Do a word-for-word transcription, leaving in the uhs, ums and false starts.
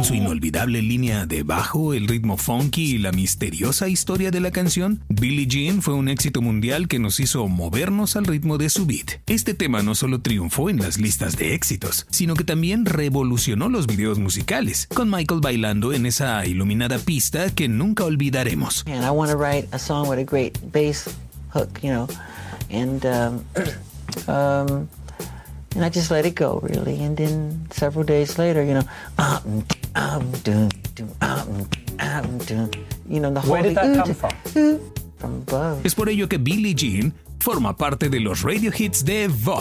Con su inolvidable línea de bajo, el ritmo funky y la misteriosa historia de la canción, Billie Jean fue un éxito mundial que nos hizo movernos al ritmo de su beat. Este tema no solo triunfó en las listas de éxitos, sino que también revolucionó los videos musicales, con Michael bailando en esa iluminada pista que nunca olvidaremos. And I want to write a song with a great bass hook, you know, and um, um, and I just let it go, really. And then several days later, you know, um, um, dun, dun, um, um, dun, you know, the whole Where did that come from? From above. Es por ello que Billie Jean forma parte de los radio hits de Vox.